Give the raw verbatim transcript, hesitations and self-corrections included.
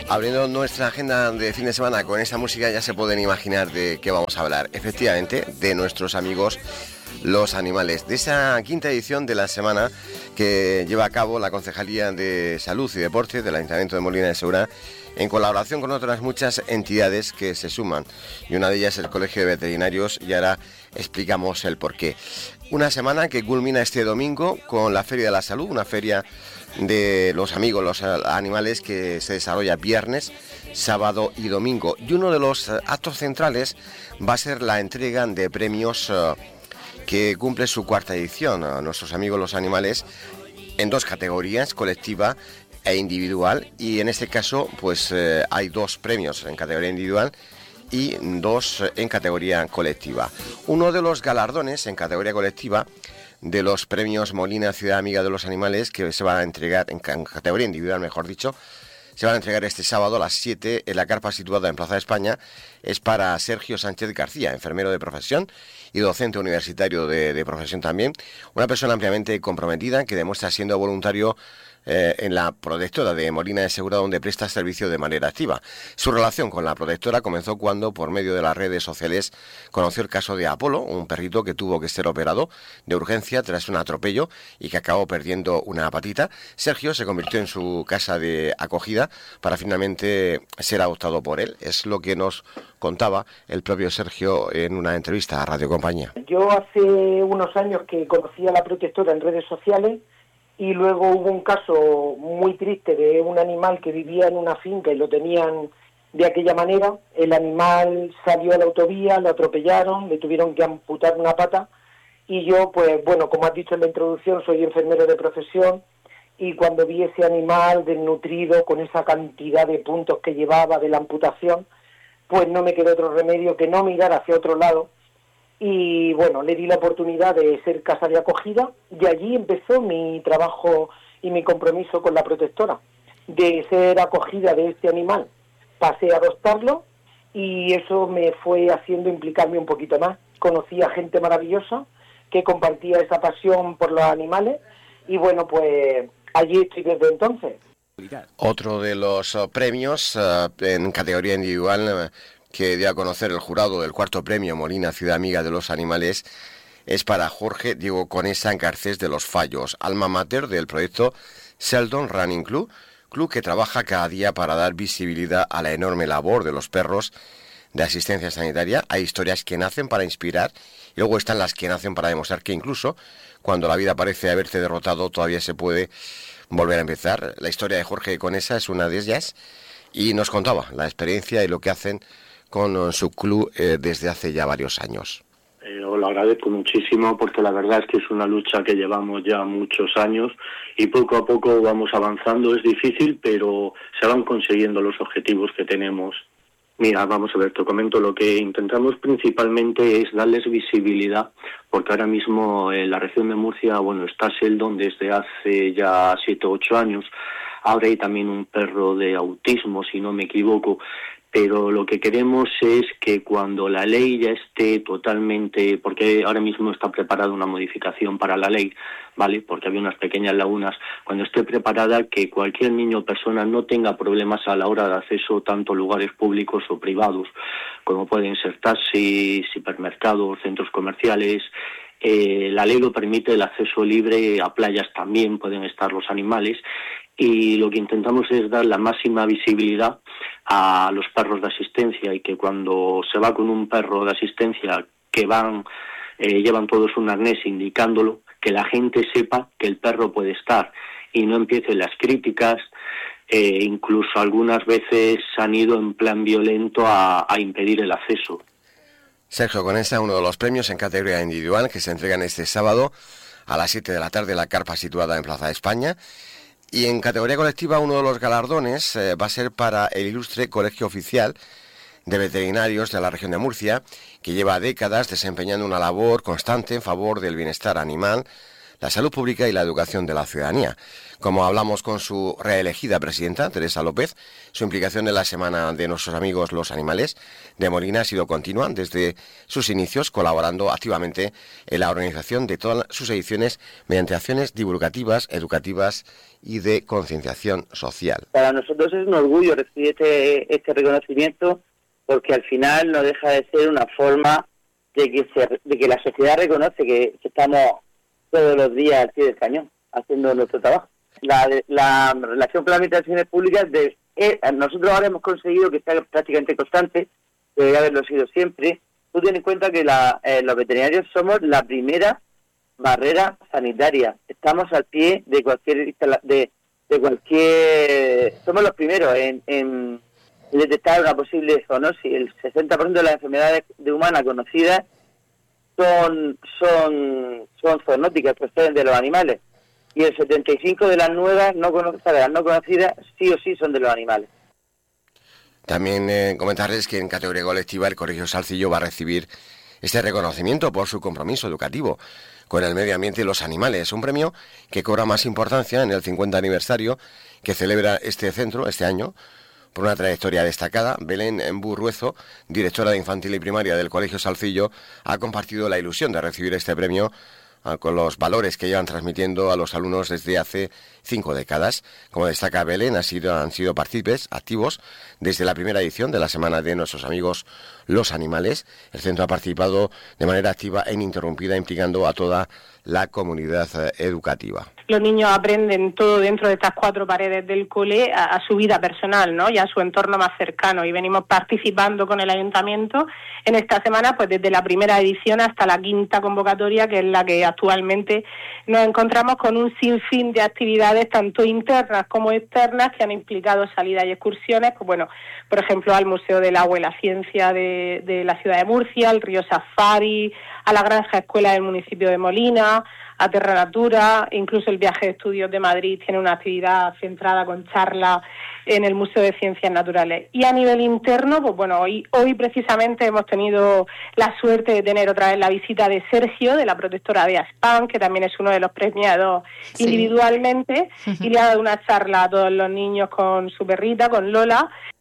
Abriendo nuestra agenda de fin de semana con esta música ya se pueden imaginar de qué vamos a hablar. Efectivamente, de nuestros amigos los animales. De esa quinta edición de la semana que lleva a cabo la Concejalía de Salud y Deporte del Ayuntamiento de Molina de Segura en colaboración con otras muchas entidades que se suman. Y una de ellas es el Colegio de Veterinarios y ahora explicamos el porqué. Una semana que culmina este domingo con la Feria de la Salud, una feria de los amigos, los animales, que se desarrolla viernes, sábado y domingo. Y uno de los actos centrales va a ser la entrega de premios uh, que cumple su cuarta edición a nuestros amigos los animales en dos categorías, colectiva e individual. Y en este caso pues eh, hay dos premios en categoría individual y dos en categoría colectiva. Uno de los galardones en categoría colectiva de los premios Molina Ciudad Amiga de los Animales, que se van a entregar en categoría individual, mejor dicho, se van a entregar este sábado a las siete en la carpa situada en Plaza de España. Es para Sergio Sánchez García, enfermero de profesión y docente universitario de, de profesión también, una persona ampliamente comprometida que demuestra siendo voluntario eh, en la protectora de Molina de Segura, donde presta servicio de manera activa. Su relación con la protectora comenzó cuando, por medio de las redes sociales, conoció el caso de Apolo, un perrito que tuvo que ser operado de urgencia tras un atropello y que acabó perdiendo una patita. Sergio se convirtió en su casa de acogida para finalmente ser adoptado por él. Es lo que nos contaba el propio Sergio en una entrevista a Radio Compañía. Yo hace unos años que conocí a la protectora en redes sociales y luego hubo un caso muy triste de un animal que vivía en una finca y lo tenían de aquella manera. El animal salió a la autovía, lo atropellaron, le tuvieron que amputar una pata y yo, pues bueno, como has dicho en la introducción, soy enfermero de profesión y cuando vi ese animal desnutrido con esa cantidad de puntos que llevaba de la amputación, pues no me quedó otro remedio que no mirar hacia otro lado. Y bueno, le di la oportunidad de ser casa de acogida y allí empezó mi trabajo y mi compromiso con la protectora, de ser acogida de este animal. Pasé a adoptarlo y eso me fue haciendo implicarme un poquito más. Conocí a gente maravillosa que compartía esa pasión por los animales y bueno, pues allí estoy desde entonces. Otro de los uh, premios uh, en categoría individual uh, que dio a conocer el jurado del cuarto premio Molina Ciudad Amiga de los Animales es para Jorge Diego Conesa Garcés de los Fallos, alma mater del proyecto Sheldon Running Club, club que trabaja cada día para dar visibilidad a la enorme labor de los perros de asistencia sanitaria. Hay historias que nacen para inspirar y luego están las que nacen para demostrar que incluso cuando la vida parece haberse derrotado todavía se puede volver a empezar. La historia de Jorge Conesa es una de ellas y nos contaba la experiencia y lo que hacen con su club eh, desde hace ya varios años. Eh, os lo agradezco muchísimo porque la verdad es que es una lucha que llevamos ya muchos años y poco a poco vamos avanzando. Es difícil, pero se van consiguiendo los objetivos que tenemos. Mira, vamos a ver, te comento, lo que intentamos principalmente es darles visibilidad, porque ahora mismo en la región de Murcia, bueno, está Sheldon desde hace ya siete o ocho años, ahora hay también un perro de autismo, si no me equivoco, pero lo que queremos es que cuando la ley ya esté totalmente, porque ahora mismo está preparada una modificación para la ley, ¿vale? Porque había unas pequeñas lagunas, cuando esté preparada que cualquier niño o persona no tenga problemas a la hora de acceso tanto a lugares públicos o privados, como pueden ser taxis, hipermercados, centros comerciales. Eh, la ley lo permite, el acceso libre a playas también pueden estar los animales y lo que intentamos es dar la máxima visibilidad a los perros de asistencia y que cuando se va con un perro de asistencia que van, eh, llevan todos un arnés indicándolo, que la gente sepa que el perro puede estar y no empiecen las críticas, eh, incluso algunas veces han ido en plan violento a, a impedir el acceso. Sergio Conesa, uno de los premios en categoría individual que se entregan este sábado a las siete de la tarde en la carpa situada en Plaza de España. Y en categoría colectiva, uno de los galardones eh, va a ser para el ilustre Colegio Oficial de Veterinarios de la región de Murcia, que lleva décadas desempeñando una labor constante en favor del bienestar animal, la salud pública y la educación de la ciudadanía. Como hablamos con su reelegida presidenta, Teresa López, su implicación en la Semana de Nuestros Amigos los Animales de Molina ha sido continua desde sus inicios, colaborando activamente en la organización de todas sus ediciones mediante acciones divulgativas, educativas y de concienciación social. Para nosotros es un orgullo recibir este, este reconocimiento, porque al final no deja de ser una forma de que se, de que la sociedad reconoce que, que estamos todos los días al pie del cañón haciendo nuestro trabajo. La, la relación con las administraciones públicas, de, eh, nosotros ahora hemos conseguido que sea prácticamente constante, debe haberlo sido siempre. Tú ten en cuenta que la, eh, los veterinarios somos la primera barrera sanitaria. Estamos al pie de cualquier de, de cualquier somos los primeros en, en detectar una posible zoonosis. El sesenta por ciento de las enfermedades de humanas conocidas son son son zoonóticas, proceden de los animales, y el setenta y cinco por ciento de las nuevas no conocidas, las no conocidas, sí o sí son de los animales. También eh, comentarles que en categoría colectiva el Colegio Salcillo va a recibir este reconocimiento por su compromiso educativo con el medio ambiente y los animales, un premio que cobra más importancia en el cincuenta aniversario que celebra este centro este año. Por una trayectoria destacada, Belén Burruezo, directora de infantil y primaria del Colegio Salcillo, ha compartido la ilusión de recibir este premio con los valores que llevan transmitiendo a los alumnos desde hace cinco décadas. Como destaca Belén, han sido, han sido partícipes activos desde la primera edición de la Semana de Nuestros Amigos los Animales. El centro ha participado de manera activa e ininterrumpida, implicando a toda la comunidad educativa. Los niños aprenden todo dentro de estas cuatro paredes del cole a, a su vida personal, ¿no? Y a su entorno más cercano. Y venimos participando con el ayuntamiento en esta semana, pues desde la primera edición hasta la quinta convocatoria, que es la que actualmente nos encontramos con un sinfín de actividades, tanto internas como externas, que han implicado salidas y excursiones, pues bueno, por ejemplo, al Museo del Agua y la Ciencia de, de la ciudad de Murcia, al Río Safari, a la Granja Escuela del municipio de Molina, a Terra Natura, incluso el Viaje de Estudios de Madrid tiene una actividad centrada con charla en el Museo de Ciencias Naturales. Y a nivel interno, pues bueno, hoy, hoy precisamente hemos tenido la suerte de tener otra vez la visita de Sergio, de la protectora de ASPAN, que también es uno de los premiados sí. individualmente, uh-huh. y le ha dado una charla a todos los niños con su perrita, con Lola,